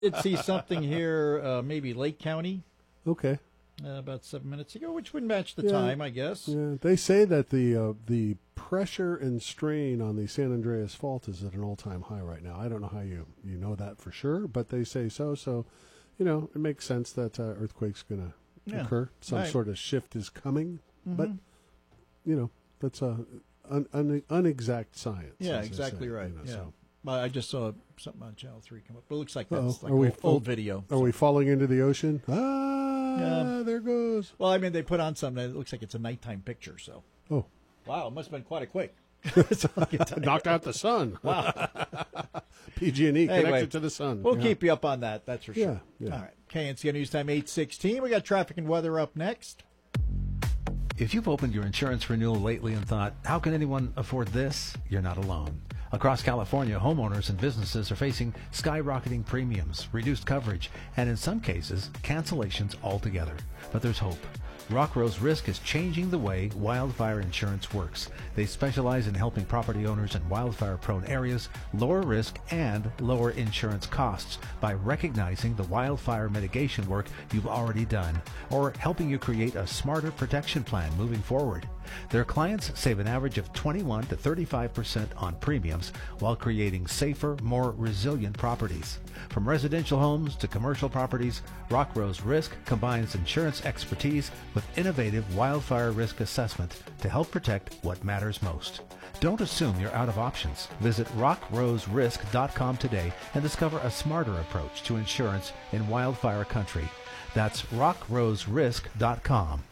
Did see something here, maybe Lake County, Okay. about 7 minutes ago, which would match the Yeah. time, I guess. Yeah, they say that the pressure and strain on the San Andreas Fault is at an all-time high right now. I don't know how you know that for sure, but they say so. So, it makes sense that earthquake's going to occur. Some Right. sort of shift is coming, but that's unexact science. Yeah, as they exactly say, right. Yeah. So. Well, I just saw something on Channel 3 come up, but it looks like Uh-oh. that's like Are we old video. Are we falling into the ocean? Yeah. There goes. Well, I mean, they put on something that looks like it's a nighttime picture, so. Oh. Wow, it must have been quite a quick. Knocked out the sun. Wow. PG&E Anyway, connected to the sun. We'll Yeah. keep you up on that, that's for sure. Yeah. All right. KNCO News Time 8:16. We got traffic and weather up next. If you've opened your insurance renewal lately and thought, how can anyone afford this? You're not alone. Across California, homeowners and businesses are facing skyrocketing premiums, reduced coverage, and in some cases, cancellations altogether. But there's hope. Rock Rose Risk is changing the way wildfire insurance works. They specialize in helping property owners in wildfire-prone areas lower risk and lower insurance costs by recognizing the wildfire mitigation work you've already done or helping you create a smarter protection plan moving forward. Their clients save an average of 21 to 35% on premiums while creating safer, more resilient properties. From residential homes to commercial properties, Rock Rose Risk combines insurance expertise with innovative wildfire risk assessment to help protect what matters most. Don't assume you're out of options. Visit rockroserisk.com today and discover a smarter approach to insurance in wildfire country. That's rockroserisk.com.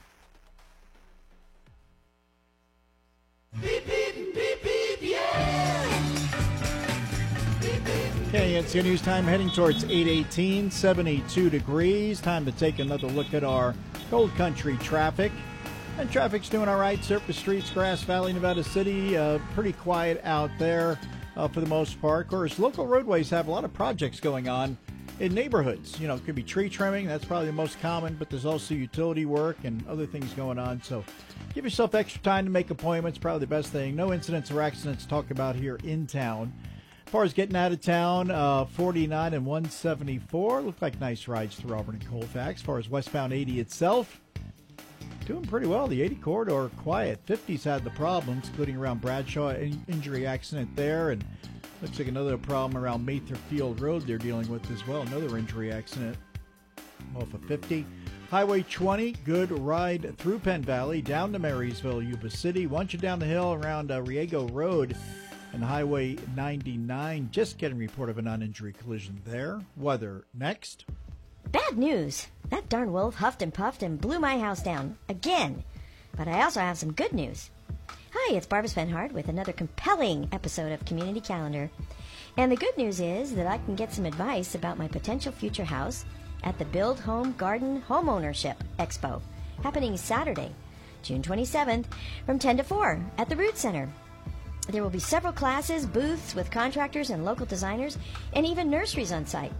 Beep, beep, beep, beep, yeah! Beep, beep. KNCO News Time heading towards 8:18, 72 degrees. Time to take another look at our Gold Country traffic. And traffic's doing all right. Surface streets, Grass Valley, Nevada City, pretty quiet out there for the most part. Of course, local roadways have a lot of projects going on in neighborhoods. It could be tree trimming. That's probably the most common, but there's also utility work and other things going on. So give yourself extra time to make appointments. Probably the best thing. No incidents or accidents to talk about here in town. As far as getting out of town, 49 and 174 look like nice rides through Auburn and Colfax. As far as westbound 80 itself, doing pretty well. The 80 corridor quiet. 50's had the problems, including around Bradshaw, injury accident there, and looks like another problem around Mather Field Road they're dealing with as well. Another injury accident off of 50. Highway 20, good ride through Penn Valley, down to Marysville, Yuba City. Once you're down the hill around Riego Road and Highway 99, just getting a report of a non-injury collision there. Weather next. Bad news. That darn wolf huffed and puffed and blew my house down. Again. But I also have some good news. Hi, it's Barbara Svenhard with another compelling episode of Community Calendar. And the good news is that I can get some advice about my potential future house at the Build Home Garden Homeownership Expo, happening Saturday, June 27th, from 10 to 4 at the Root Center. There will be several classes, booths with contractors and local designers, and even nurseries on site.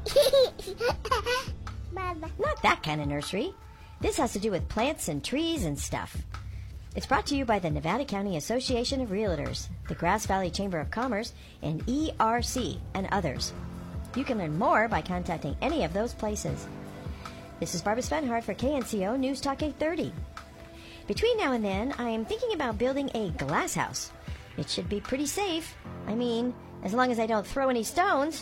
Not that kind of nursery. This has to do with plants and trees and stuff. It's brought to you by the Nevada County Association of Realtors, the Grass Valley Chamber of Commerce, and ERC, and others. You can learn more by contacting any of those places. This is Barbara Svenhard for KNCO News Talk 830. Between now and then, I am thinking about building a glass house. It should be pretty safe. I mean, as long as I don't throw any stones.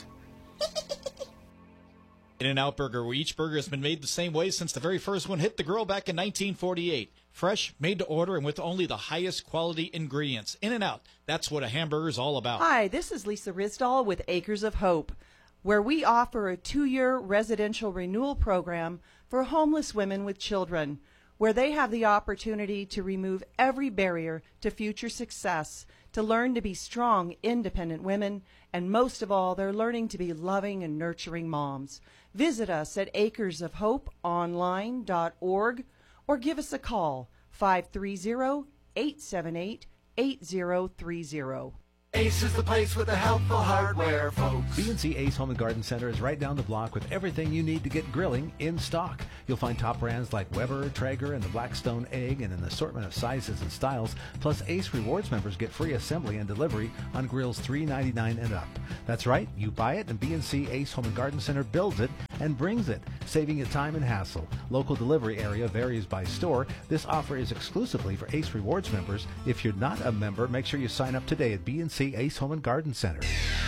In-N-Out Burger, where each burger has been made the same way since the very first one hit the grill back in 1948. Fresh, made to order, and with only the highest quality ingredients. In-N-Out, that's what a hamburger is all about. Hi, this is Lisa Risdall with Acres of Hope, where we offer a 2-year residential renewal program for homeless women with children, where they have the opportunity to remove every barrier to future success, to learn to be strong, independent women, and most of all, they're learning to be loving and nurturing moms. Visit us at acresofhopeonline.org or give us a call, 530-878-8030. Ace is the place with the helpful hardware, folks. B&C Ace Home and Garden Center is right down the block with everything you need to get grilling in stock. You'll find top brands like Weber, Traeger, and the Blackstone Egg in an assortment of sizes and styles. Plus, Ace Rewards members get free assembly and delivery on grills $3.99 and up. That's right, you buy it and B&C Ace Home and Garden Center builds it and brings it, saving you time and hassle. Local delivery area varies by store. This offer is exclusively for Ace Rewards members. If you're not a member, make sure you sign up today at B&C Ace Home and Garden Center.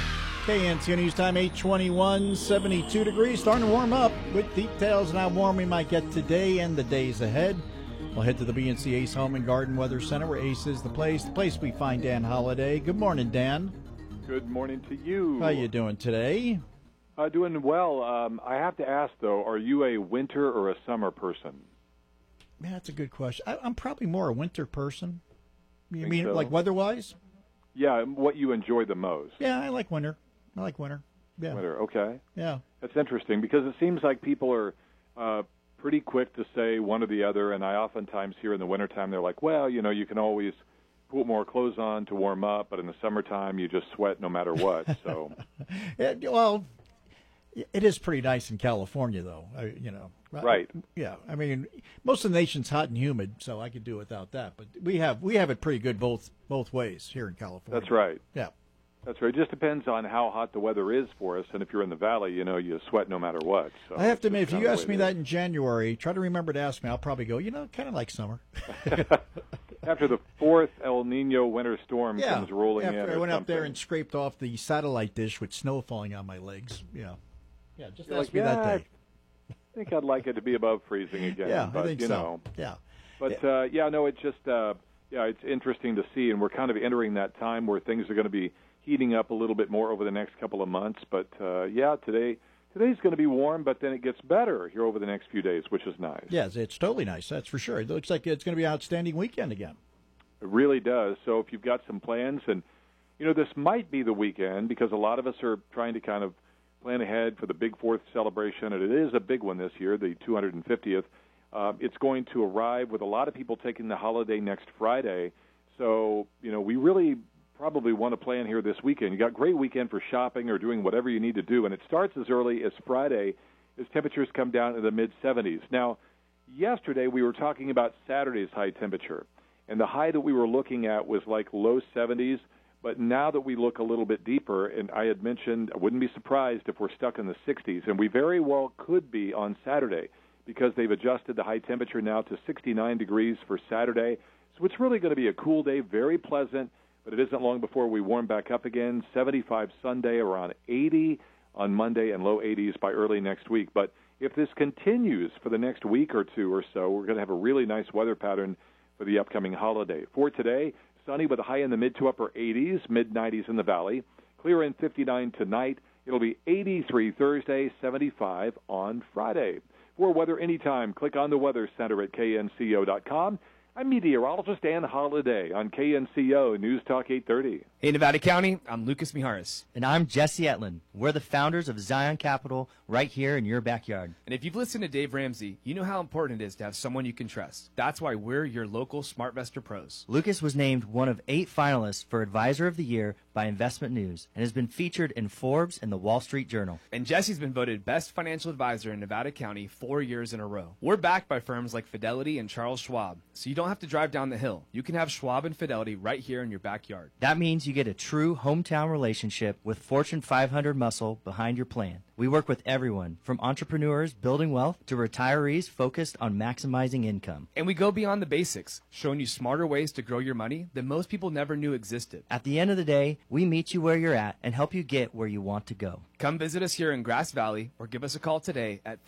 KNC News Time 8:21, 72 degrees, starting to warm up with details on how warm we might get today and the days ahead. We'll head to the B&C Ace Home and Garden Weather Center, where Ace is the place we find Dan Holliday. Good morning, Dan. Good morning to you. How you doing today? Doing well. I have to ask, though, are you a winter or a summer person? Man, that's a good question. I'm probably more a winter person. You Think mean so? like weather-wise? Yeah, what you enjoy the most. Yeah, I like winter. Yeah. Winter, okay. Yeah. That's interesting because it seems like people are pretty quick to say one or the other, and I oftentimes hear in the wintertime they're like, well, you can always put more clothes on to warm up, but in the summertime you just sweat no matter what. So, Well, it is pretty nice in California, though. Right. Yeah, I mean, most of the nation's hot and humid, so I could do without that. But we have it pretty good both ways here in California. That's right. Yeah. That's right. It just depends on how hot the weather is for us, and if you're in the valley, you sweat no matter what. So I have to admit, it's if just you kinda ask the me way it that in January, try to remember to ask me. I'll probably go, kind of like summer. is. After the fourth El Nino winter storm comes rolling in. After I or went up there something. and scraped off the satellite dish with snow falling on my legs. Yeah. Yeah, just You're ask like, me that day. I think I'd like it to be above freezing again. Yeah, but, I think you so. know. Yeah. But it's just it's interesting to see, and we're kind of entering that time where things are going to be heating up a little bit more over the next couple of months. But today's going to be warm, but then it gets better here over the next few days, which is nice. Yes, it's totally nice. That's for sure. It looks like it's going to be an outstanding weekend again. It really does. So if you've got some plans, and this might be the weekend because a lot of us are trying to kind of plan ahead for the big Fourth celebration, and it is a big one this year, the 250th. It's going to arrive with a lot of people taking the holiday next Friday. So, we really probably want to plan here this weekend. You got a great weekend for shopping or doing whatever you need to do, and it starts as early as Friday as temperatures come down to the mid-70s. Now, yesterday we were talking about Saturday's high temperature, and the high that we were looking at was like low 70s. But now that we look a little bit deeper, and I had mentioned, I wouldn't be surprised if we're stuck in the 60s, and we very well could be on Saturday because they've adjusted the high temperature now to 69 degrees for Saturday. So it's really going to be a cool day, very pleasant, but it isn't long before we warm back up again. 75 Sunday, around 80 on Monday, and low 80s by early next week. But if this continues for the next week or two or so, we're going to have a really nice weather pattern for the upcoming holiday. For today, sunny with a high in the mid to upper 80s, mid-90s in the valley. Clear in 59 tonight. It'll be 83 Thursday, 75 on Friday. For weather anytime, click on the Weather Center at knco.com. I'm meteorologist Dan Holliday on KNCO News Talk 830. Hey, Nevada County, I'm Lucas Mijares. And I'm Jesse Etlin. We're the founders of Zion Capital right here in your backyard. And if you've listened to Dave Ramsey, you know how important it is to have someone you can trust. That's why we're your local SmartVestor pros. Lucas was named one of 8 finalists for Advisor of the Year by Investment News and has been featured in Forbes and the Wall Street Journal. And Jesse's been voted Best Financial Advisor in Nevada County 4 years in a row. We're backed by firms like Fidelity and Charles Schwab, so you don't have to drive down the hill. You can have Schwab and Fidelity right here in your backyard. That means you get a true hometown relationship with Fortune 500 muscle behind your plan. We work with everyone, from entrepreneurs building wealth to retirees focused on maximizing income. And we go beyond the basics, showing you smarter ways to grow your money that most people never knew existed. At the end of the day, we meet you where you're at and help you get where you want to go. Come visit us here in Grass Valley or give us a call today at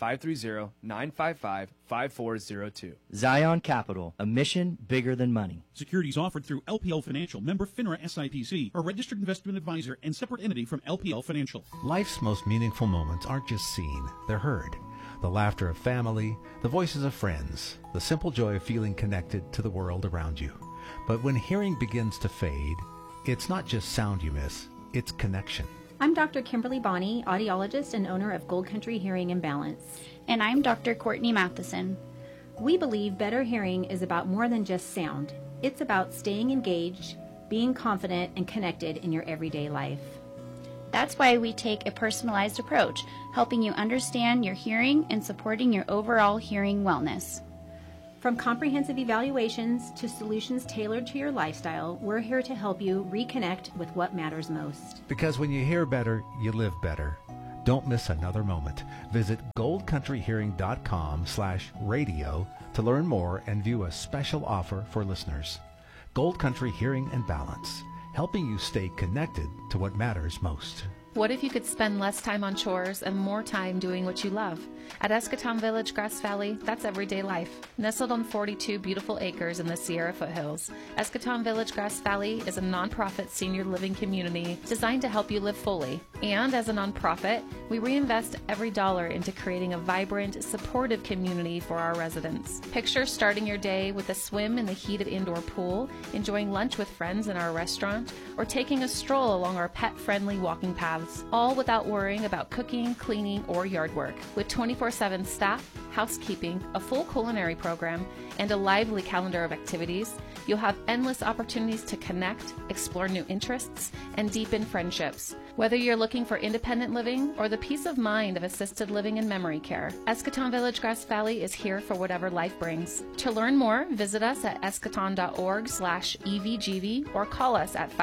530-955-5402. Zion Capital, a mission bigger than money. Securities offered through LPL Financial, member FINRA SIPC, a registered investment advisor and separate entity from LPL Financial. Life's most meaningful moments aren't just seen, they're heard. The laughter of family, the voices of friends, the simple joy of feeling connected to the world around you. But when hearing begins to fade, it's not just sound you miss, it's connection. I'm Dr. Kimberly Bonney, audiologist and owner of Gold Country Hearing and Balance. And I'm Dr. Courtney Matheson. We believe better hearing is about more than just sound. It's about staying engaged, being confident and connected in your everyday life. That's why we take a personalized approach, helping you understand your hearing and supporting your overall hearing wellness. From comprehensive evaluations to solutions tailored to your lifestyle, we're here to help you reconnect with what matters most. Because when you hear better, you live better. Don't miss another moment. Visit goldcountryhearing.com/radio to learn more and view a special offer for listeners. Gold Country Hearing and Balance, helping you stay connected to what matters most. What if you could spend less time on chores and more time doing what you love? At Escatón Village, Grass Valley, that's everyday life. Nestled on 42 beautiful acres in the Sierra foothills, Escatón Village, Grass Valley is a nonprofit senior living community designed to help you live fully. And as a nonprofit, we reinvest every dollar into creating a vibrant, supportive community for our residents. Picture starting your day with a swim in the heated indoor pool, enjoying lunch with friends in our restaurant, or taking a stroll along our pet-friendly walking paths, all without worrying about cooking, cleaning, or yard work. With 24/7 staff, housekeeping, a full culinary program, and a lively calendar of activities, you'll have endless opportunities to connect, explore new interests, and deepen friendships. Whether you're looking for independent living or the peace of mind of assisted living and memory care, Escatón Village Grass Valley is here for whatever life brings. To learn more, visit us at escaton.org/evgv or call us at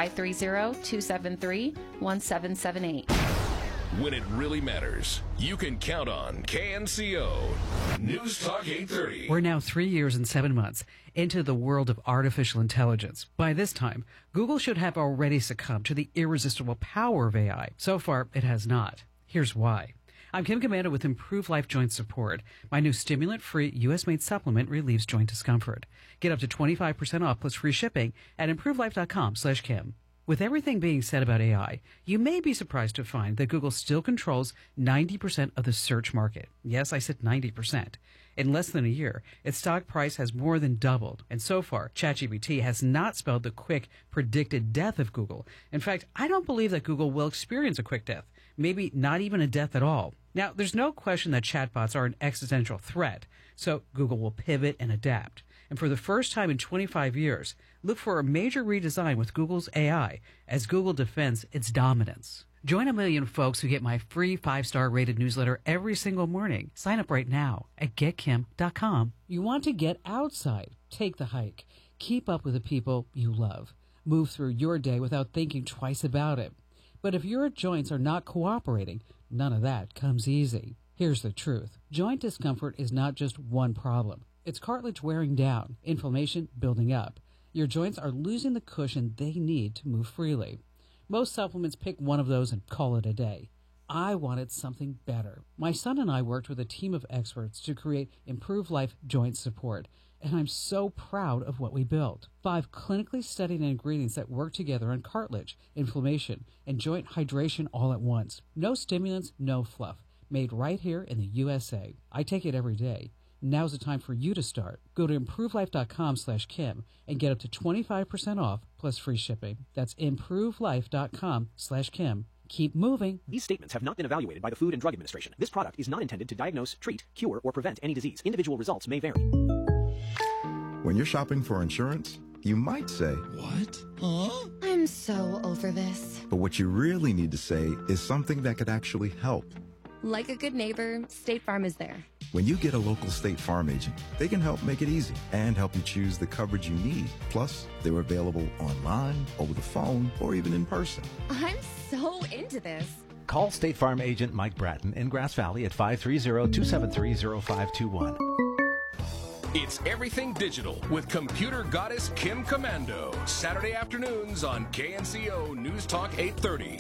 530-273-1778. When it really matters, you can count on KNCO News Talk 830. We're now 3 years and 7 months into the world of artificial intelligence. By this time, Google should have already succumbed to the irresistible power of AI. So far, it has not. Here's why. I'm Kim Commando with Improved Life Joint Support. My new stimulant-free U.S.-made supplement relieves joint discomfort. Get up to 25% off plus free shipping at improvedlife.com/Kim. With everything being said about AI, you may be surprised to find that Google still controls 90% of the search market. Yes, I said 90%. In less than a year, its stock price has more than doubled. And so far, ChatGPT has not spelled the quick, predicted death of Google. In fact, I don't believe that Google will experience a quick death. Maybe not even a death at all. Now, there's no question that chatbots are an existential threat, so Google will pivot and adapt. And for the first time in 25 years, look for a major redesign with Google's AI as Google defends its dominance. Join a million folks who get my free 5-star rated newsletter every single morning. Sign up right now at getkim.com. You want to get outside. Take the hike. Keep up with the people you love. Move through your day without thinking twice about it. But if your joints are not cooperating, none of that comes easy. Here's the truth. Joint discomfort is not just one problem. It's cartilage wearing down, inflammation building up. Your joints are losing the cushion they need to move freely. Most supplements pick one of those and call it a day. I wanted something better. My son and I worked with a team of experts to create Improved Life Joint Support, and I'm so proud of what we built. 5 clinically studied ingredients that work together on cartilage, inflammation, and joint hydration all at once. No stimulants, no fluff. Made right here in the USA. I take it every day. Now's the time for you to start. Go to improvedlife.com/Kim and get up to 25% off plus free shipping. That's improvedlife.com/Kim. Keep moving. These statements have not been evaluated by the Food and Drug Administration. This product is not intended to diagnose, treat, cure, or prevent any disease. Individual results may vary. When you're shopping for insurance, you might say, "What? Huh?" I'm so over this. But what you really need to say is something that could actually help. Like a good neighbor, State Farm is there. When you get a local State Farm agent, they can help make it easy and help you choose the coverage you need. Plus, they're available online, over the phone, or even in person. I'm so into this. Call State Farm agent Mike Bratton in Grass Valley at 530-273-0521. It's Everything Digital with computer goddess Kim Commando. Saturday afternoons on KNCO News Talk 830.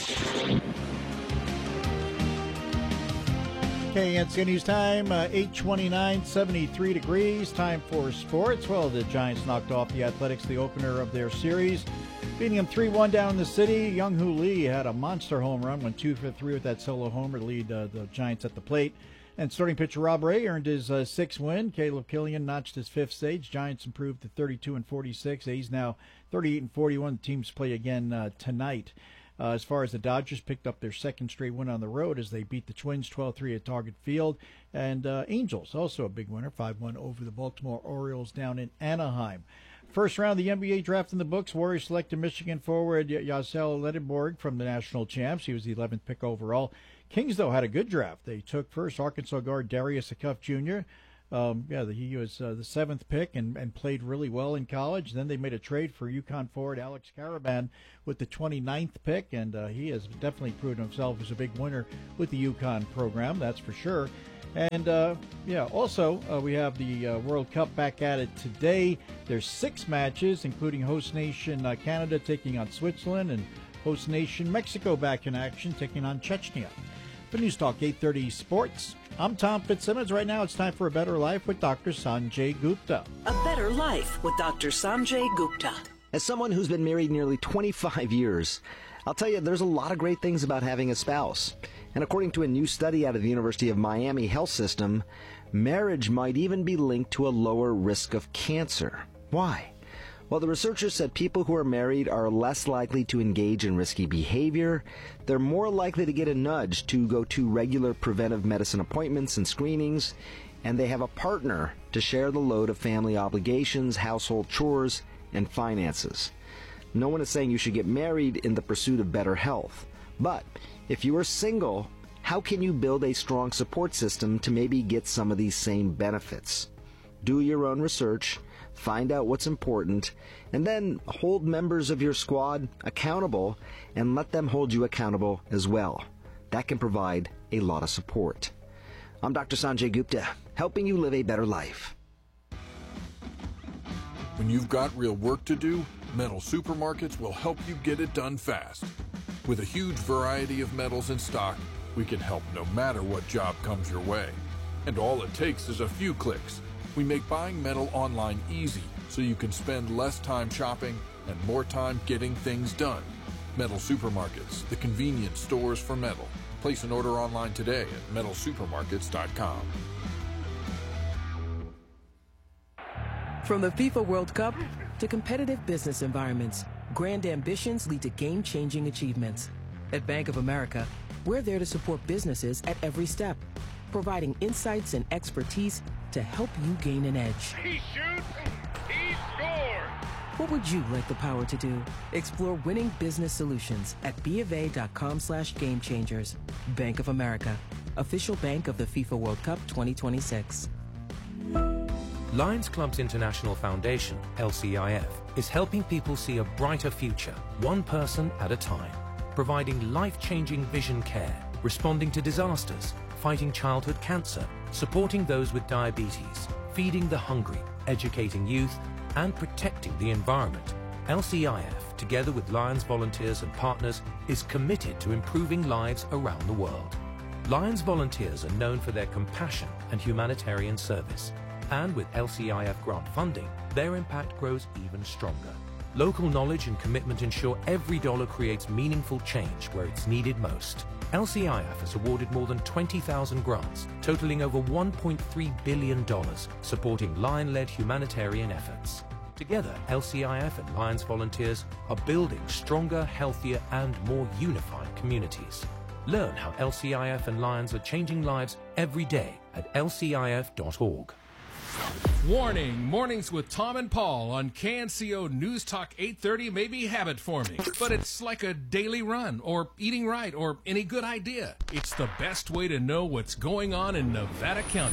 KNCO News Time, 8:29, 73 degrees. Time for sports. Well, the Giants knocked off the Athletics, the opener of their series, beating them 3-1 down in the city. Young-Hoo Lee had a monster home run, went 2 for 3 with that solo homer to lead the Giants at the plate. And starting pitcher Rob Ray earned his 6th win. Caleb Killian notched his 5th stage. Giants improved to 32-46. A's now 38-41. The teams play again tonight. As far as the Dodgers picked up their 2nd straight win on the road as they beat the Twins 12-3 at Target Field. And Angels, also a big winner, 5-1 over the Baltimore Orioles down in Anaheim. First round of the NBA draft in the books. Warriors selected Michigan forward Yasel Ledenborg from the national champs. He was the 11th pick overall. Kings, though, had a good draft. They took first Arkansas guard Darius Acuff Jr. He was the 7th pick and played really well in college. Then they made a trade for UConn forward Alex Caravan with the 29th pick, and he has definitely proven himself as a big winner with the UConn program, that's for sure. And, also we have the World Cup back at it today. There's 6 matches, including host nation Canada taking on Switzerland and host nation Mexico back in action, taking on Chechnya. For News Talk 830 Sports, I'm Tom Fitzsimmons. Right now it's time for A Better Life with Dr. Sanjay Gupta. A Better Life with Dr. Sanjay Gupta. As someone who's been married nearly 25 years, I'll tell you there's a lot of great things about having a spouse. And according to a new study out of the University of Miami Health System, marriage might even be linked to a lower risk of cancer. Why? Well, the researchers said people who are married are less likely to engage in risky behavior, they're more likely to get a nudge to go to regular preventive medicine appointments and screenings, and they have a partner to share the load of family obligations, household chores, and finances. No one is saying you should get married in the pursuit of better health, but if you are single, how can you build a strong support system to maybe get some of these same benefits? Do your own research, find out what's important, and then hold members of your squad accountable and let them hold you accountable as well. That can provide a lot of support. I'm Dr. Sanjay Gupta, helping you live a better life. When you've got real work to do, Metal Supermarkets will help you get it done fast. With a huge variety of metals in stock, we can help no matter what job comes your way. And all it takes is a few clicks. We make buying metal online easy so you can spend less time shopping and more time getting things done. Metal Supermarkets, the convenient stores for metal. Place an order online today at metalsupermarkets.com. From the FIFA World Cup to competitive business environments, grand ambitions lead to game-changing achievements. At Bank of America, we're there to support businesses at every step, providing insights and expertise to help you gain an edge. He shoots, he scores! What would you like the power to do? Explore winning business solutions at BofA.com/gamechangers. Bank of America, official bank of the FIFA World Cup 2026. Lions Clubs International Foundation, LCIF, is helping people see a brighter future, one person at a time, providing life-changing vision care, responding to disasters, fighting childhood cancer, supporting those with diabetes, feeding the hungry, educating youth, and protecting the environment. LCIF, together with Lions volunteers and partners, is committed to improving lives around the world. Lions volunteers are known for their compassion and humanitarian service. And with LCIF grant funding, their impact grows even stronger. Local knowledge and commitment ensure every dollar creates meaningful change where it's needed most. LCIF has awarded more than 20,000 grants, totaling over $1.3 billion, supporting Lion-led humanitarian efforts. Together, LCIF and Lions volunteers are building stronger, healthier, and more unified communities. Learn how LCIF and Lions are changing lives every day at lcif.org. Warning, mornings with Tom and Paul on KNCO News Talk 830 may be habit forming, but it's like a daily run or eating right or any good idea. It's the best way to know what's going on in Nevada County.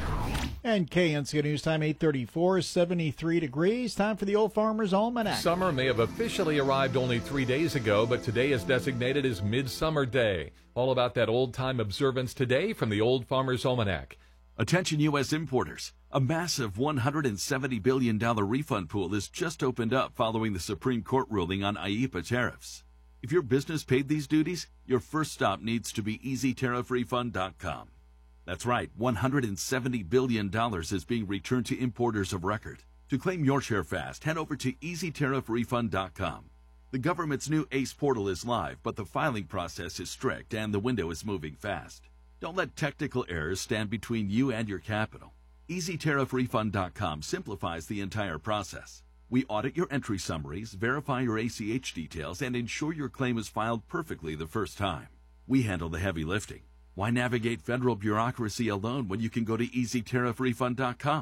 And KNCO News Time 8:34, 73 degrees. Time for the Old Farmer's Almanac. Summer may have officially arrived only 3 days ago, but today is designated as Midsummer Day. All about that old-time observance today from the Old Farmer's Almanac. Attention U.S. importers. A massive $170 billion refund pool has just opened up following the Supreme Court ruling on IEEPA tariffs. If your business paid these duties, your first stop needs to be EasyTariffRefund.com. That's right, $170 billion is being returned to importers of record. To claim your share fast, head over to EasyTariffRefund.com. The government's new ACE portal is live, but the filing process is strict and the window is moving fast. Don't let technical errors stand between you and your capital. EasyTariffRefund.com simplifies the entire process. We audit your entry summaries, verify your ACH details, and ensure your claim is filed perfectly the first time. We handle the heavy lifting. Why navigate federal bureaucracy alone when you can go to EasyTariffRefund.com?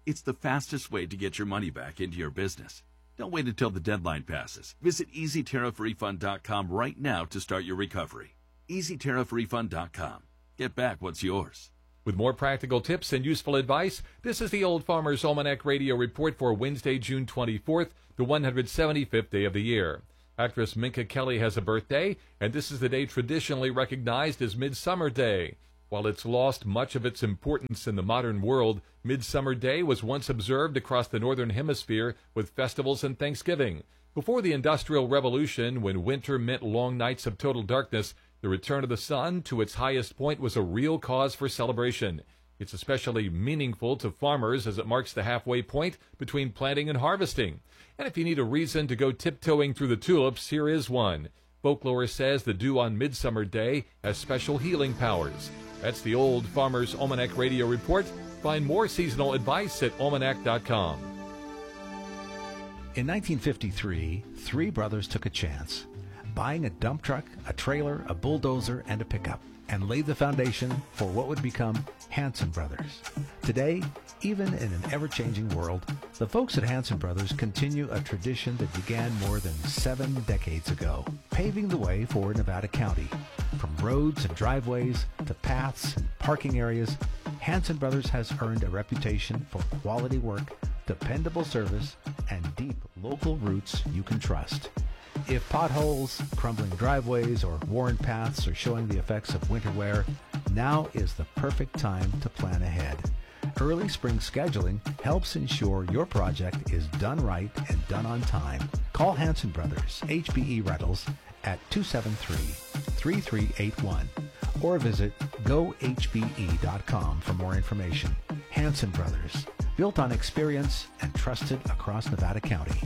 It's the fastest way to get your money back into your business. Don't wait until the deadline passes. Visit EasyTariffRefund.com right now to start your recovery. EasyTariffRefund.com. Get back what's yours. With more practical tips and useful advice, this is the Old Farmer's Almanac Radio Report for Wednesday, June 24th, the 175th day of the year. Actress Minka Kelly has a birthday, and this is the day traditionally recognized as Midsummer Day. While it's lost much of its importance in the modern world, Midsummer Day was once observed across the Northern Hemisphere with festivals and Thanksgiving. Before the Industrial Revolution, when winter meant long nights of total darkness, the return of the sun to its highest point was a real cause for celebration. It's especially meaningful to farmers as it marks the halfway point between planting and harvesting. And if you need a reason to go tiptoeing through the tulips, here is one. Folklore says the dew on Midsummer Day has special healing powers. That's the Old Farmer's Almanac Radio Report. Find more seasonal advice at almanac.com. In 1953, three brothers took a chance, buying a dump truck, a trailer, a bulldozer, and a pickup, and laid the foundation for what would become Hanson Brothers. Today, even in an ever-changing world, the folks at Hanson Brothers continue a tradition that began more than 7 decades ago, paving the way for Nevada County. From roads and driveways to paths and parking areas, Hanson Brothers has earned a reputation for quality work, dependable service, and deep local roots you can trust. If potholes, crumbling driveways, or worn paths are showing the effects of winter wear, now is the perfect time to plan ahead. Early spring scheduling helps ensure your project is done right and done on time. Call Hanson Brothers, HBE Rentals, at 273-3381 or visit gohbe.com for more information. Hanson Brothers, built on experience and trusted across Nevada County.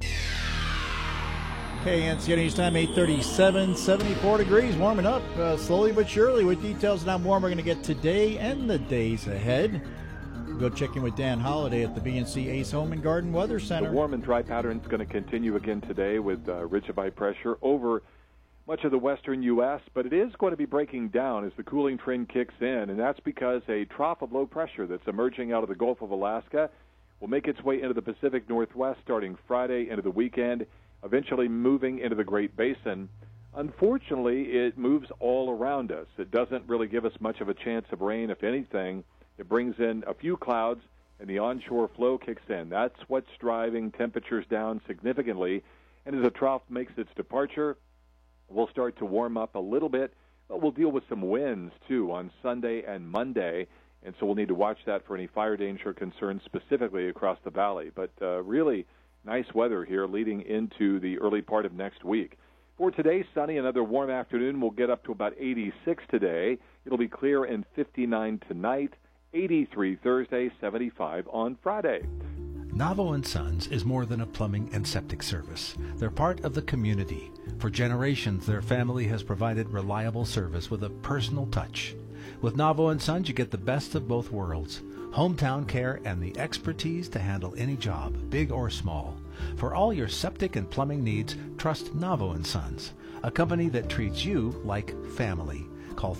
KNCO News Time, 8:37, 74 degrees, warming up slowly but surely with details on how warm we're going to get today and the days ahead. We'll go check in with Dan Holliday at the BNC Ace Home and Garden Weather Center. The warm and dry pattern is going to continue again today with ridge of high pressure over much of the western U.S., but it is going to be breaking down as the cooling trend kicks in, and that's because a trough of low pressure that's emerging out of the Gulf of Alaska will make its way into the Pacific Northwest starting Friday into the weekend, eventually moving into the Great Basin. Unfortunately, it moves all around us. It doesn't really give us much of a chance of rain. If anything, it brings in a few clouds, and the onshore flow kicks in. That's what's driving temperatures down significantly. And as the trough makes its departure, we'll start to warm up a little bit, but we'll deal with some winds, too, on Sunday and Monday. And so we'll need to watch that for any fire danger concerns specifically across the valley. But really nice weather here leading into the early part of next week. For today, sunny, another warm afternoon. We'll get up to about 86 today. It'll be clear and 59 tonight, 83 Thursday, 75 on Friday. Navo & Sons is more than a plumbing and septic service. They're part of the community. For generations, their family has provided reliable service with a personal touch. With Navo & Sons, you get the best of both worlds. Hometown care and the expertise to handle any job, big or small. For all your septic and plumbing needs, trust Navo & Sons, a company that treats you like family. Call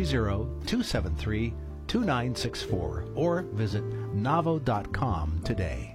530-273-2964 or visit navo.com today.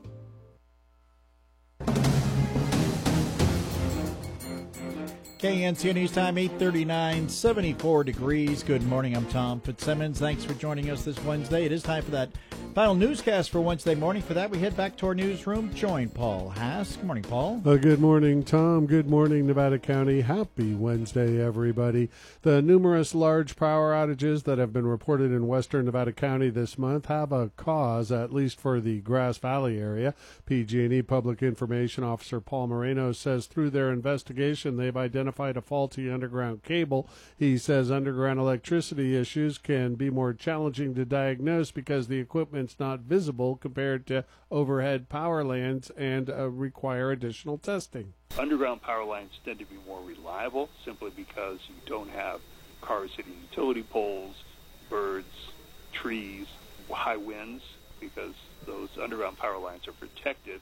KNCO News Time, 8:39, 74 degrees. Good morning, I'm Tom Fitzsimmons. Thanks for joining us this Wednesday. It is time for that final newscast for Wednesday morning. For that, we head back to our newsroom. Join Paul Haas. Good morning, Paul. Good morning, Tom. Good morning, Nevada County. Happy Wednesday, everybody. The numerous large power outages that have been reported in western Nevada County this month have a cause, at least for the Grass Valley area. PG&E Public Information Officer Paul Moreno says through their investigation, they've identified a faulty underground cable. He says underground electricity issues can be more challenging to diagnose because the equipment's not visible compared to overhead power lines and require additional testing. Underground power lines tend to be more reliable simply because you don't have cars hitting utility poles, birds, trees, high winds, because those underground power lines are protected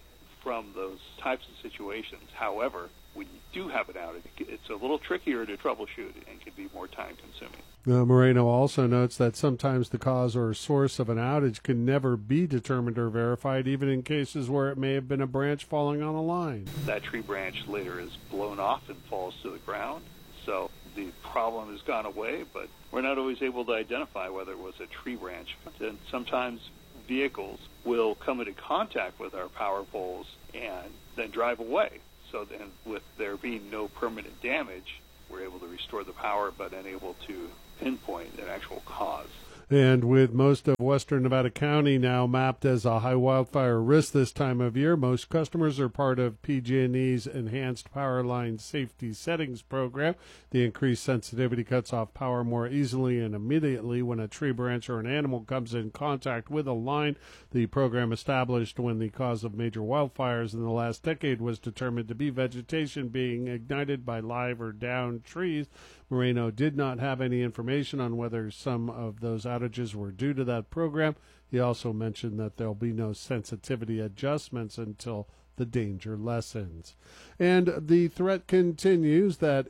from those types of situations. However, when you do have an outage, it's a little trickier to troubleshoot and can be more time-consuming. Moreno also notes that sometimes the cause or source of an outage can never be determined or verified, even in cases where it may have been a branch falling on a line. That tree branch later is blown off and falls to the ground, so the problem has gone away, but we're not always able to identify whether it was a tree branch. And sometimes vehicles will come into contact with our power poles and then drive away. So then, with there being no permanent damage, we're able to restore the power, but unable to pinpoint an actual cause. And with most of western Nevada County now mapped as a high wildfire risk this time of year, most customers are part of PG&E's Enhanced Power Line Safety Settings program. The increased sensitivity cuts off power more easily and immediately when a tree branch or an animal comes in contact with a line. The program, established when the cause of major wildfires in the last decade was determined to be vegetation being ignited by live or downed trees. Moreno did not have any information on whether some of those outages were due to that program. He also mentioned that there'll be no sensitivity adjustments until the danger lessens. And the threat continues that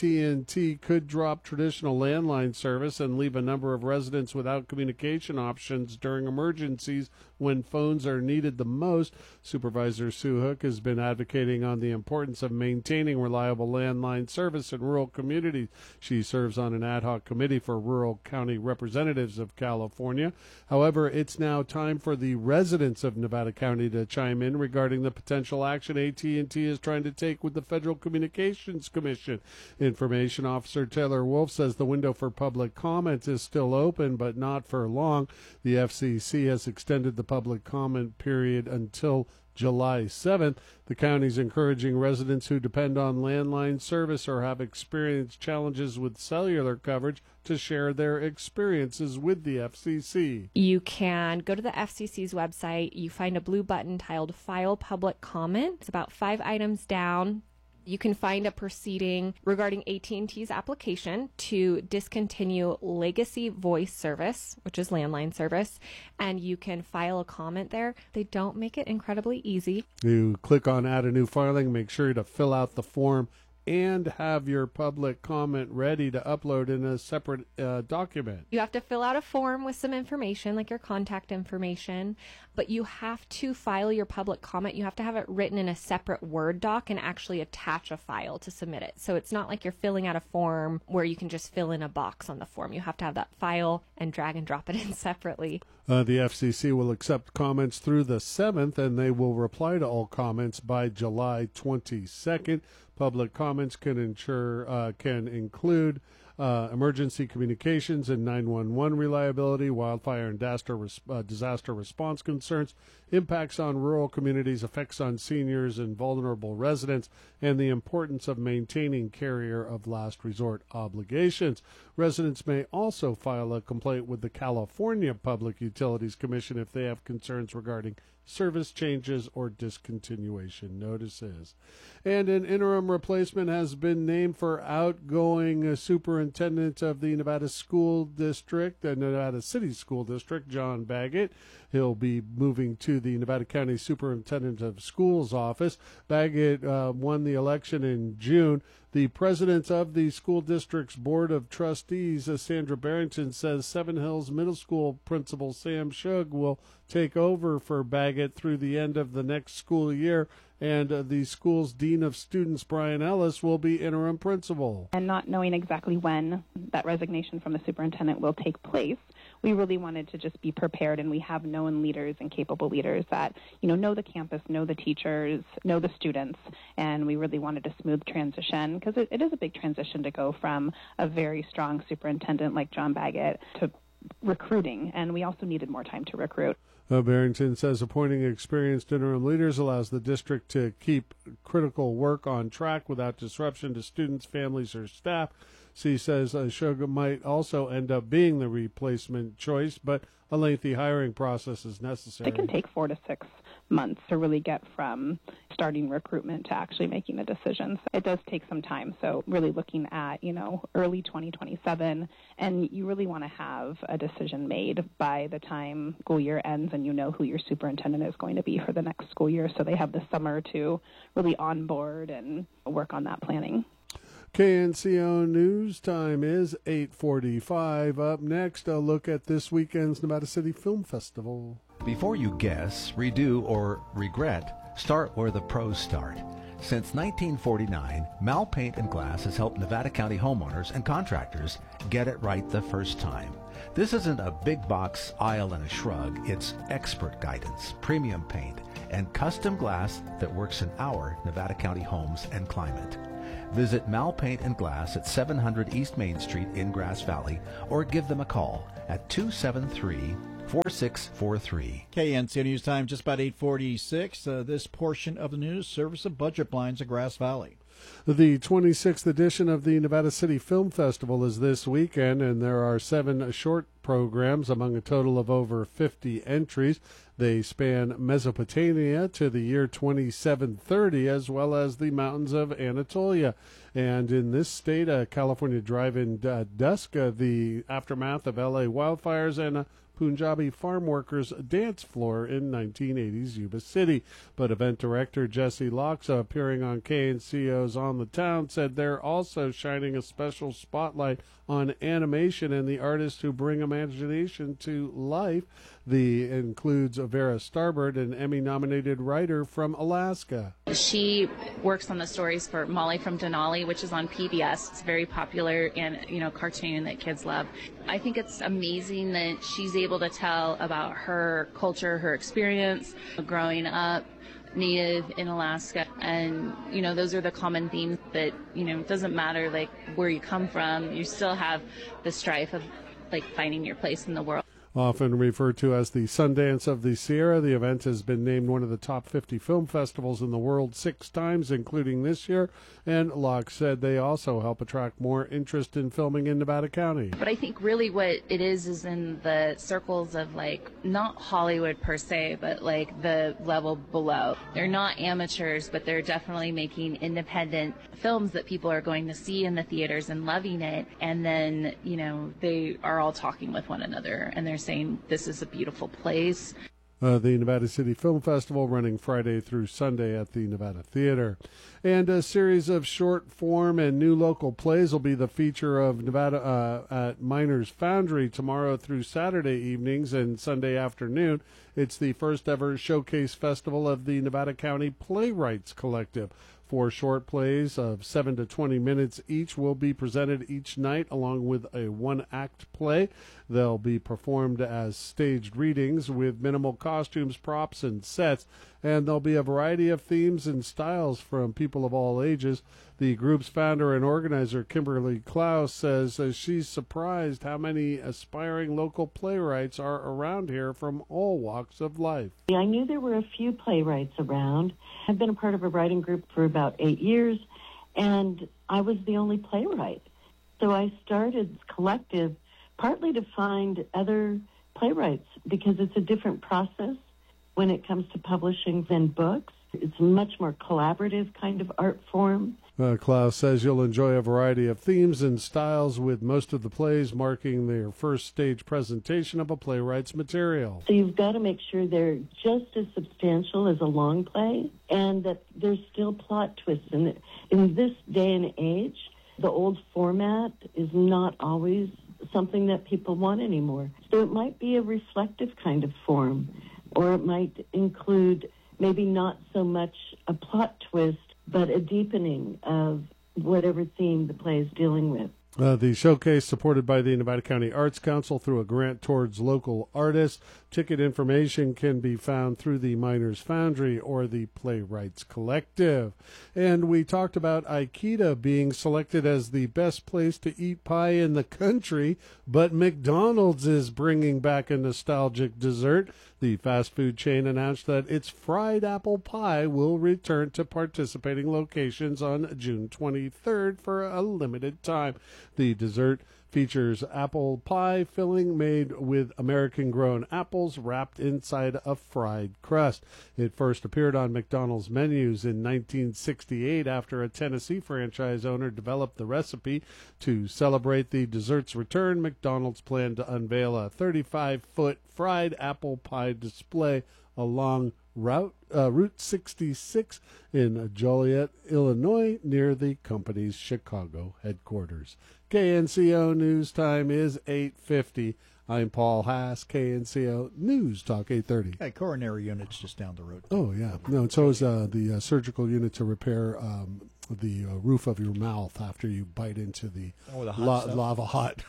AT&T could drop traditional landline service and leave a number of residents without communication options during emergencies when phones are needed the most. Supervisor Sue Hook has been advocating on the importance of maintaining reliable landline service in rural communities. She serves on an ad hoc committee for rural county representatives of California. However, it's now time for the residents of Nevada County to chime in regarding the potential action AT&T is trying to take with the Federal Communications Commission. Information Officer Taylor Wolf says the window for public comment is still open, but not for long. The FCC has extended the public comment period until July 7th. The county is encouraging residents who depend on landline service or have experienced challenges with cellular coverage to share their experiences with the FCC. You can go to the FCC's website. You find a blue button titled File Public Comment. It's about 5 items down. You can find a proceeding regarding AT&T's application to discontinue legacy voice service, which is landline service, and you can file a comment there. They don't make it incredibly easy. You click on Add a New Filing, make sure to fill out the form, and have your public comment ready to upload in a separate document. You have to fill out a form with some information, like your contact information, but you have to file your public comment. You have to have it written in a separate Word doc and actually attach a file to submit it. So it's not like you're filling out a form where you can just fill in a box on the form. You have to have that file and drag and drop it in separately. The FCC will accept comments through the 7th, and they will reply to all comments by July 22nd. Public comments can include emergency communications and 911 reliability, wildfire and disaster response concerns, impacts on rural communities, effects on seniors and vulnerable residents, and the importance of maintaining carrier of last resort obligations. Residents may also file a complaint with the California Public Utilities Commission if they have concerns regarding service changes or discontinuation notices. And an interim replacement has been named for outgoing superintendent of the Nevada School District, Nevada City School District, John Baggett. He'll be moving to the Nevada County Superintendent of Schools office. Baggett won the election in June. The president of the school district's board of trustees, Sandra Barrington, says Seven Hills Middle School principal Sam Shug will take over for Baggett through the end of the next school year, and the school's dean of students, Brian Ellis, will be interim principal. And not knowing exactly when that resignation from the superintendent will take place, we really wanted to just be prepared, and we have known leaders and capable leaders that, know the campus, know the teachers, know the students, and we really wanted a smooth transition because it is a big transition to go from a very strong superintendent like John Baggett to recruiting, and we also needed more time to recruit. Barrington says appointing experienced interim leaders allows the district to keep critical work on track without disruption to students, families, or staff. She says Shug might also end up being the replacement choice, but a lengthy hiring process is necessary. It can take 4 to 6 months to really get from starting recruitment to actually making a decision. So it does take some time. So really looking at, early 2027, and you really want to have a decision made by the time school year ends and you know who your superintendent is going to be for the next school year, so they have the summer to really onboard and work on that planning. KNCO News time is 8:45. Up next, a look at this weekend's Nevada City Film Festival. Before you guess, redo, or regret, start where the pros start. Since 1949, Mal Paint and Glass has helped Nevada County homeowners and contractors get it right the first time. This isn't a big box aisle and a shrug. It's expert guidance, premium paint, and custom glass that works in our Nevada County homes and climate. Visit Mal Paint and Glass at 700 East Main Street in Grass Valley, or give them a call at 273-4643. KNCO News time, just about 8:46. This portion of the news, service of budget blinds of Grass Valley. The 26th edition of the Nevada City Film Festival is this weekend, and there are 7 short programs among a total of over 50 entries. They span Mesopotamia to the year 2730, as well as the mountains of Anatolia. And in this state, California Drive-In Dusk, the aftermath of L.A. wildfires, and a Punjabi farm workers' dance floor in 1980's Yuba City. But event director Jesse Loxa, appearing on KNCO's On the Town, said they're also shining a special spotlight on animation and the artists who bring imagination to life. The includes Vera Starbird, an Emmy-nominated writer from Alaska. She works on the stories for Molly from Denali, which is on PBS. It's very popular and, cartoon that kids love. I think it's amazing that she's able to tell about her culture, her experience growing up Native in Alaska, and those are the common themes that it doesn't matter where you come from, you still have the strife of finding your place in the world. Often referred to as the Sundance of the Sierra, the event has been named one of the top 50 film festivals in the world 6 times, including this year, and Locke said they also help attract more interest in filming in Nevada County. But I think really what it is in the circles of not Hollywood per se, but the level below. They're not amateurs, but they're definitely making independent films that people are going to see in the theaters and loving it, and then they are all talking with one another, and they're saying this is a beautiful place. The Nevada City Film Festival running Friday through Sunday at the Nevada Theater. And a series of short form and new local plays will be the feature of Nevada at Miners Foundry tomorrow through Saturday evenings and Sunday afternoon. It's the first ever showcase festival of the Nevada County Playwrights Collective. 4 short plays of 7 to 20 minutes each will be presented each night, along with a 1-act play. They'll be performed as staged readings with minimal costumes, props, and sets, and there'll be a variety of themes and styles from people of all ages. The group's founder and organizer, Kimberly Klaus, says she's surprised how many aspiring local playwrights are around here from all walks of life. I knew there were a few playwrights around. I've been a part of a writing group for about 8 years, and I was the only playwright. So I started this collective partly to find other playwrights, because it's a different process when it comes to publishing than books. It's a much more collaborative kind of art form. Klaus says you'll enjoy a variety of themes and styles, with most of the plays marking their first stage presentation of a playwright's material. So you've got to make sure they're just as substantial as a long play, and that there's still plot twists. And in this day and age, the old format is not always something that people want anymore. So it might be a reflective kind of form, or it might include maybe not so much a plot twist, but a deepening of whatever theme the play is dealing with. The showcase, supported by the Nevada County Arts Council through a grant towards local artists. Ticket information can be found through the Miners Foundry or the Playwrights Collective. And we talked about Aikida being selected as the best place to eat pie in the country, but McDonald's is bringing back a nostalgic dessert. The fast food chain announced that its fried apple pie will return to participating locations on June 23rd for a limited time. The dessert Features apple pie filling made with American-grown apples wrapped inside a fried crust. It first appeared on McDonald's menus in 1968 after a Tennessee franchise owner developed the recipe. To celebrate the dessert's return, McDonald's planned to unveil a 35-foot fried apple pie display along Route 66 in Joliet, Illinois, near the company's Chicago headquarters. KNCO News Time is 8:50. I'm Paul Haas, KNCO News Talk 8:30. Hey, coronary unit's just down the road. Oh, yeah. No, and so is the surgical unit to repair the roof of your mouth after you bite into the lava hot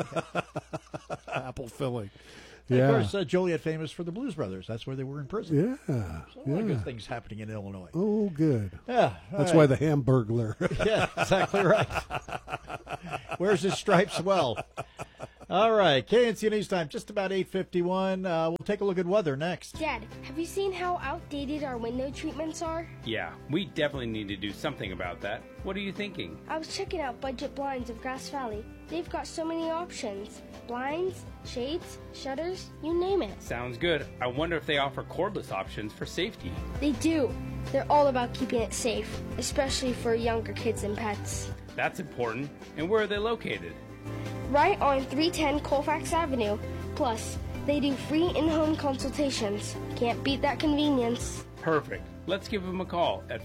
apple filling. And Yeah. of course, Joliet famous for the Blues Brothers. That's where they were in prison. Yeah. So a lot of good things happening in Illinois. Oh, good. Yeah. That's right. why the Hamburglar. Yeah, exactly right. Wears his stripes well. All right, KNC News Time, just about 8:51. We'll take a look at weather next. Dad, have you seen how outdated our window treatments are? Yeah, we definitely need to do something about that. What are you thinking? I was checking out Budget Blinds of Grass Valley. They've got so many options. Blinds, shades, shutters, you name it. Sounds good. I wonder if they offer cordless options for safety. They do. They're all about keeping it safe, especially for younger kids and pets. That's important. And where are they located? Right on 310 Colfax Avenue. Plus, they do free in-home consultations. Can't beat that convenience. Perfect. Let's give them a call at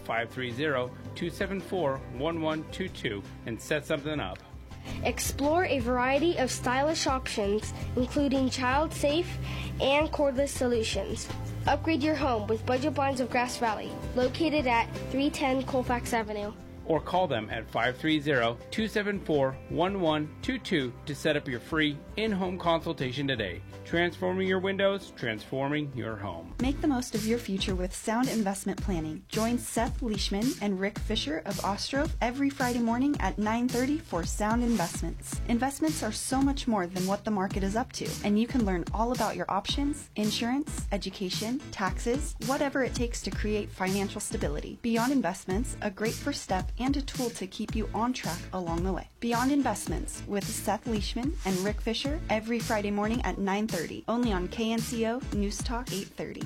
530-274-1122 and set something up. Explore a variety of stylish options, including child-safe and cordless solutions. Upgrade your home with Budget Blinds of Grass Valley, located at 310 Colfax Avenue. Or call them at 530-274-1122 to set up your free in-home consultation today. Transforming your windows, transforming your home. Make the most of your future with sound investment planning. Join Seth Leishman and Rick Fisher of Ostrope every Friday morning at 9:30 for Sound Investments. Investments are so much more than what the market is up to, and you can learn all about your options, insurance, education, taxes, whatever it takes to create financial stability. Beyond Investments, a great first step and a tool to keep you on track along the way. Beyond Investments with Seth Leishman and Rick Fisher every Friday morning at 9:30, only on KNCO News Talk 830.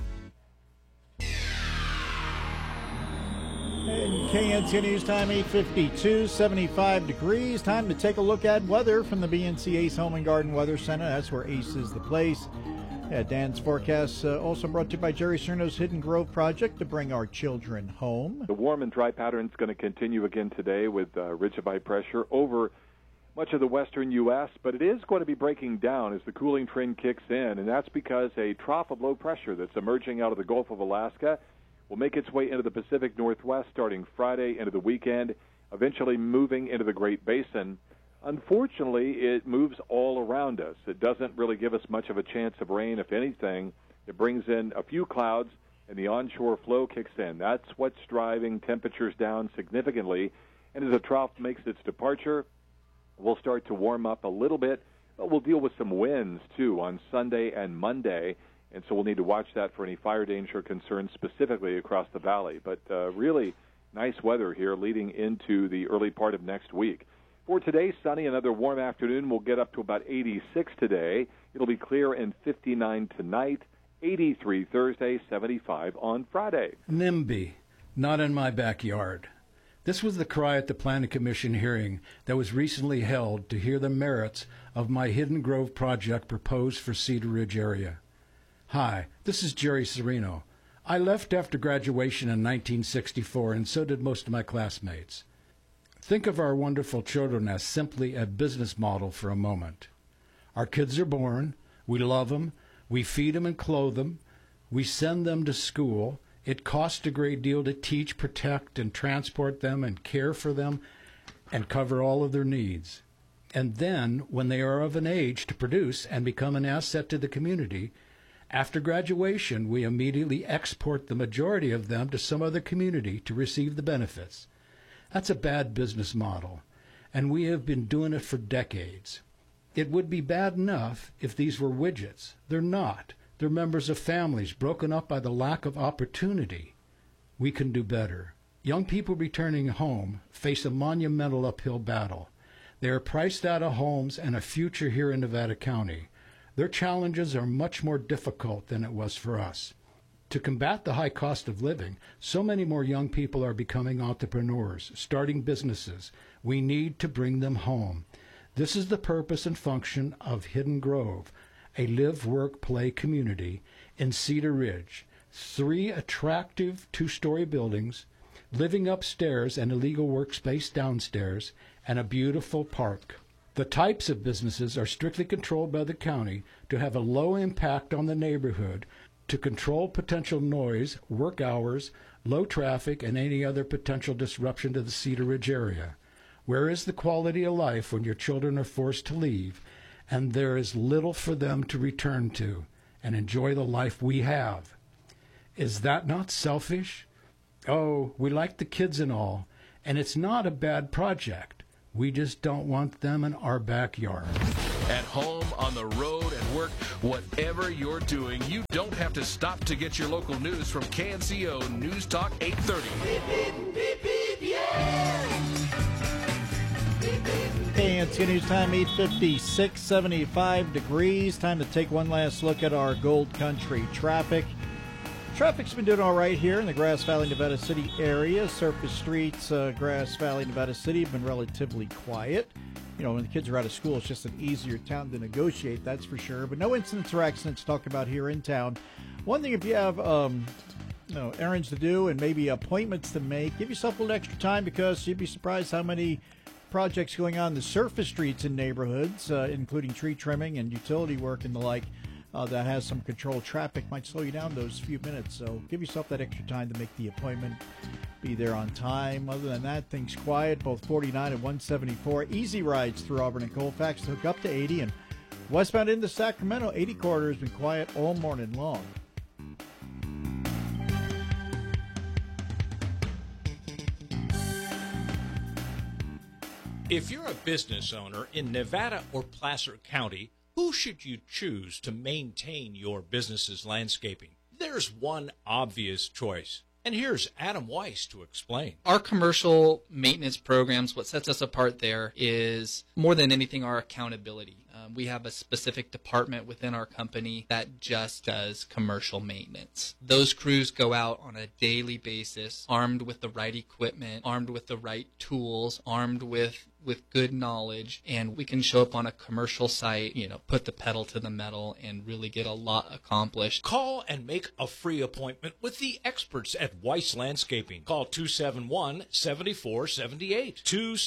And KNC News Time, 8:52, 75 degrees. Time to take a look at weather from the BNC Ace Home and Garden Weather Center. That's where Ace is the place. Yeah, Dan's forecast also brought to you by Jerry Cerno's Hidden Grove Project to bring our children home. The warm and dry pattern is going to continue again today with ridge of high pressure over much of the western U.S., but it is going to be breaking down as the cooling trend kicks in, and that's because a trough of low pressure that's emerging out of the Gulf of Alaska will make its way into the Pacific Northwest starting Friday into the weekend, eventually moving into the Great Basin. Unfortunately, it moves all around us. It doesn't really give us much of a chance of rain. If anything, it brings in a few clouds, and the onshore flow kicks in. That's what's driving temperatures down significantly. And as the trough makes its departure, we'll start to warm up a little bit, but we'll deal with some winds, too, on Sunday and Monday. And so we'll need to watch that for any fire danger concerns specifically across the valley. But really nice weather here leading into the early part of next week. For today, sunny, another warm afternoon. We'll get up to about 86 today. It'll be clear and 59 tonight, 83 Thursday, 75 on Friday. NIMBY, not in my backyard. This was the cry at the Planning Commission hearing that was recently held to hear the merits of my Hidden Grove project proposed for Cedar Ridge area. Hi, this is Jerry Serino. I left after graduation in 1964, and so did most of my classmates. Think of our wonderful children as simply a business model for a moment. Our kids are born, we love them, we feed them and clothe them, we send them to school. It costs a great deal to teach, protect, and transport them and care for them and cover all of their needs. And then, when they are of an age to produce and become an asset to the community, after graduation, we immediately export the majority of them to some other community to receive the benefits. That's a bad business model, and we have been doing it for decades. It would be bad enough if these were widgets. They're not. They're members of families broken up by the lack of opportunity. We can do better. Young people returning home face a monumental uphill battle. They are priced out of homes and a future here in Nevada County. Their challenges are much more difficult than it was for us. To combat the high cost of living, so many more young people are becoming entrepreneurs, starting businesses. We need to bring them home. This is the purpose and function of Hidden Grove, a live, work, play community in Cedar Ridge. 3 attractive 2-story buildings, living upstairs and a legal workspace downstairs, and a beautiful park. The types of businesses are strictly controlled by the county to have a low impact on the neighborhood, to control potential noise, work hours, low traffic, and any other potential disruption to the Cedar Ridge area. Where is the quality of life when your children are forced to leave and there is little for them to return to and enjoy the life we have? Is that not selfish? Oh, we like the kids and all, and it's not a bad project. We just don't want them in our backyard. At home, on the road, at work, whatever you're doing, you don't have to stop to get your local news from KNCO News Talk 830. Beep, beep, beep, beep, yeah! KNCO News Time, 8:56, 75 degrees. Time to take one last look at our Gold Country traffic. Traffic's been doing all right here in the Grass Valley, Nevada City area. Surface streets, Grass Valley, Nevada City have been relatively quiet. You know, when the kids are out of school, it's just an easier town to negotiate, that's for sure. But no incidents or accidents to talk about here in town. One thing, if you have errands to do and maybe appointments to make, give yourself a little extra time, because you'd be surprised how many projects going on in the surface streets in neighborhoods, including tree trimming and utility work and the like, that has some controlled traffic, might slow you down those few minutes. So give yourself that extra time to make the appointment. Be there on time. Other than that, things quiet. Both 49 and 174. Easy rides through Auburn and Colfax to hook up to 80. And westbound into Sacramento, 80 corridor has been quiet all morning long. If you're a business owner in Nevada or Placer County, who should you choose to maintain your business's landscaping? There's one obvious choice, and here's Adam Weiss to explain. Our commercial maintenance programs, what sets us apart there is, more than anything, our accountability. We have a specific department within our company that just does commercial maintenance. Those crews go out on a daily basis, armed with the right equipment, armed with the right tools, armed with good knowledge, and we can show up on a commercial site, put the pedal to the metal and really get a lot accomplished. Call and make a free appointment with the experts at Weiss Landscaping. Call 271-7478.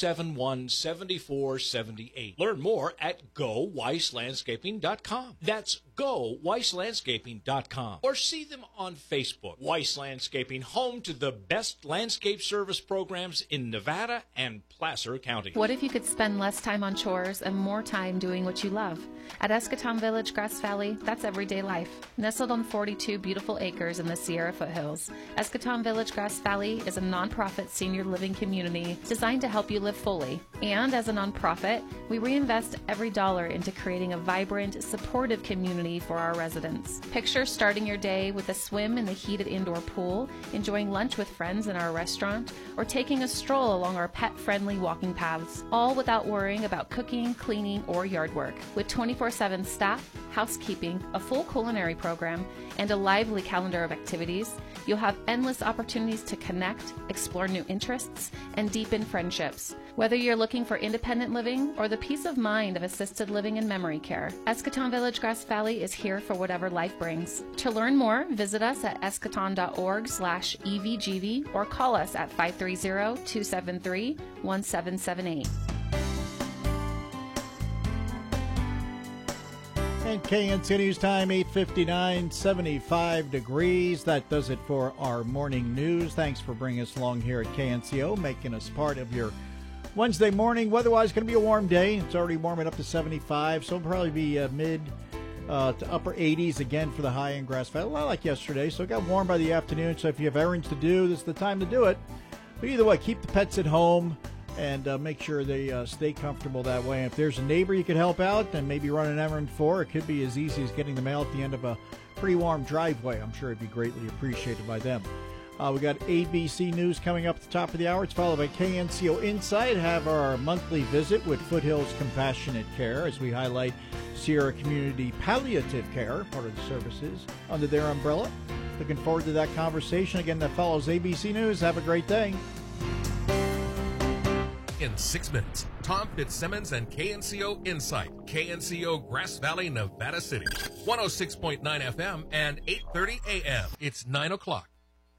271-7478. Learn more at GoWeissLandscaping.com. That's GoWeissLandscaping.com. Or see them on Facebook. Weiss Landscaping, home to the best landscape service programs in Nevada and Placer County. What if you could spend less time on chores and more time doing what you love? At Escatón Village, Grass Valley, that's everyday life. Nestled on 42 beautiful acres in the Sierra foothills, Escatón Village, Grass Valley is a nonprofit senior living community designed to help you live fully. And as a nonprofit, we reinvest every dollar into creating a vibrant, supportive community for our residents. Picture starting your day with a swim in the heated indoor pool, enjoying lunch with friends in our restaurant, or taking a stroll along our pet-friendly walking paths, all without worrying about cooking, cleaning, or yard work. With 24/7 staff, housekeeping, a full culinary program, and a lively calendar of activities, you'll have endless opportunities to connect, explore new interests, and deepen friendships. Whether you're looking for independent living or the peace of mind of assisted living and memory care, Escatón Village, Grass Valley is here for whatever life brings. To learn more, visit us at escaton.org/EVGV or call us at 530-273-1778. And KNCO News Time, 8:59, 75 degrees. That does it for our morning news. Thanks for bringing us along here at KNCO, making us part of your Wednesday morning. Weather-wise, going to be a warm day. It's already warming up to 75, so it'll probably be mid to upper 80s again for the high in Grass Valley. A lot like yesterday, so it got warm by the afternoon. So if you have errands to do, this is the time to do it. But either way, keep the pets at home and make sure they stay comfortable that way. And if there's a neighbor you could help out and maybe run an errand for, it could be as easy as getting the mail at the end of a pretty warm driveway. I'm sure it'd be greatly appreciated by them. We got ABC News coming up at the top of the hour. It's followed by KNCO Insight. Have our monthly visit with Foothills Compassionate Care as we highlight Sierra Community Palliative Care, part of the services under their umbrella. Looking forward to that conversation. Again, that follows ABC News. Have a great day. In 6 minutes, Tom Fitzsimmons and KNCO Insight, KNCO Grass Valley, Nevada City, 106.9 FM and 8:30 a.m. It's 9 o'clock.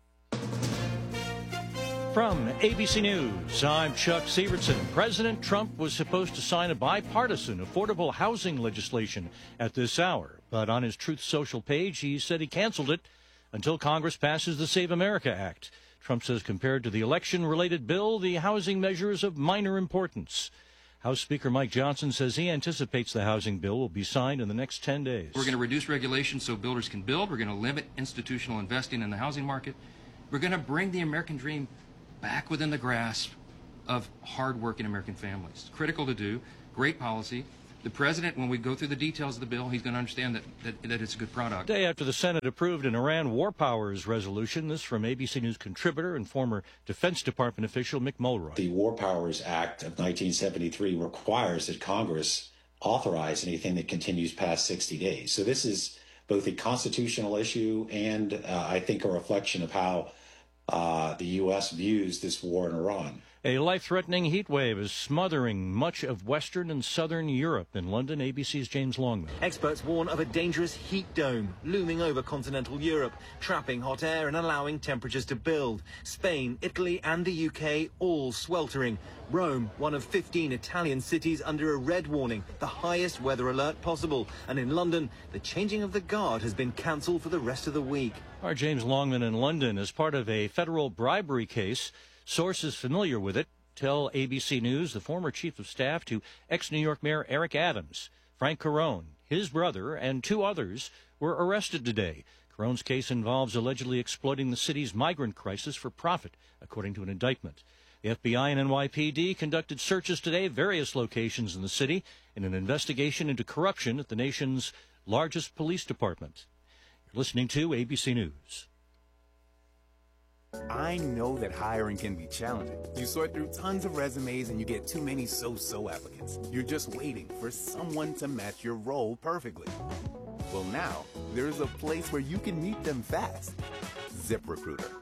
From ABC News, I'm Chuck Severson. President Trump was supposed to sign a bipartisan affordable housing legislation at this hour, but on his Truth Social page, he said he canceled it until Congress passes the Save America Act. Trump says compared to the election-related bill, the housing measure is of minor importance. House Speaker Mike Johnson says he anticipates the housing bill will be signed in the next 10 days. We're going to reduce regulation so builders can build. We're going to limit institutional investing in the housing market. We're going to bring the American dream back within the grasp of hard-working American families. It's critical to do. Great policy. The president, when we go through the details of the bill, he's going to understand that it's a good product. Day after the Senate approved an Iran war powers resolution. This from ABC News contributor and former Defense Department official Mick Mulroy. The War Powers Act of 1973 requires that Congress authorize anything that continues past 60 days. So this is both a constitutional issue and I think a reflection of how the U.S. views this war in Iran. A life-threatening heat wave is smothering much of Western and Southern Europe. In London, ABC's James Longman. Experts warn of a dangerous heat dome looming over continental Europe, trapping hot air and allowing temperatures to build. Spain, Italy and the UK all sweltering. Rome, one of 15 Italian cities under a red warning, the highest weather alert possible. And in London, the changing of the guard has been cancelled for the rest of the week. Our James Longman in London is part of a federal bribery case. Sources familiar with it tell ABC News the former chief of staff to ex-New York Mayor Eric Adams, Frank Carone, his brother, and 2 others were arrested today. Carone's case involves allegedly exploiting the city's migrant crisis for profit, according to an indictment. The FBI and NYPD conducted searches today at various locations in the city in an investigation into corruption at the nation's largest police department. You're listening to ABC News. I know that hiring can be challenging. You sort through tons of resumes and you get too many so-so applicants. You're just waiting for someone to match your role perfectly. Well, now, there's a place where you can meet them fast. ZipRecruiter.